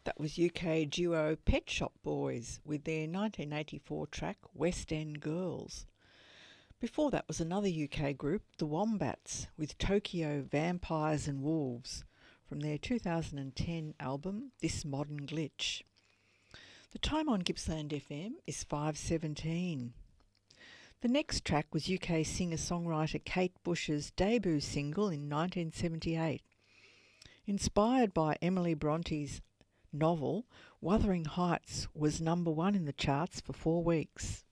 That was UK duo Pet Shop Boys with their 1984 track West End Girls. Before that was another UK group, the Wombats, with Tokyo Vampires and Wolves, from their 2010 album This Modern Glitch. The time on Gippsland FM is 5:17. The next track was UK singer-songwriter Kate Bush's debut single in 1978. Inspired by Emily Bronte's novel, Wuthering Heights was number one in the charts for 4 weeks.